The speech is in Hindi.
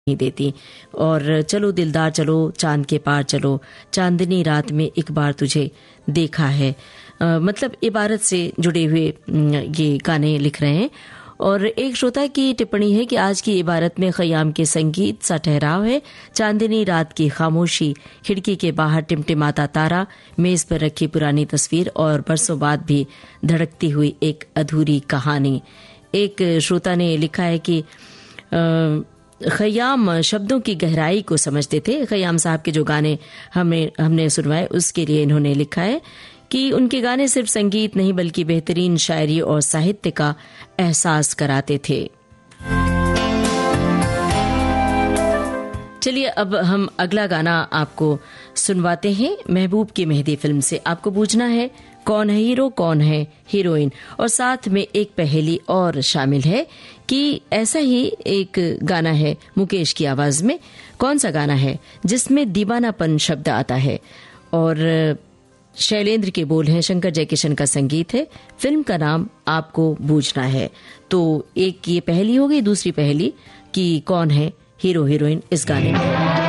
नहीं देती। और चलो दिलदार चलो चांद के पार चलो, चांदनी रात में एक बार तुझे देखा है। मतलब इबारत से जुड़े हुए ये गाने लिख रहे हैं। और एक श्रोता की टिप्पणी है कि आज की इबारत में खयाम के संगीत सा ठहराव है। चांदनी रात की खामोशी, खिड़की के बाहर टिमटिमाता तारा, मेज पर रखी पुरानी तस्वीर और बरसों बाद भी धड़कती हुई एक अधूरी कहानी। एक श्रोता ने लिखा है कि खयाम शब्दों की गहराई को समझते थे। खयाम साहब के जो गाने हमने सुनवाए उसके लिए इन्होंने लिखा है कि उनके गाने सिर्फ संगीत नहीं बल्कि बेहतरीन शायरी और साहित्य का एहसास कराते थे। चलिए अब हम अगला गाना आपको सुनवाते हैं महबूब की मेहंदी फिल्म से। आपको पूछना है कौन है हीरो कौन है हीरोइन, और साथ में एक पहेली और शामिल है कि ऐसा ही एक गाना है मुकेश की आवाज में। कौन सा गाना है जिसमें दीवानापन शब्द आता है और शैलेंद्र के बोल हैं, शंकर जयकिशन का संगीत है, फिल्म का नाम आपको बूझना है। तो एक ये पहेली हो गई, दूसरी पहेली कि कौन है हीरो हीरोइन इस गाने में।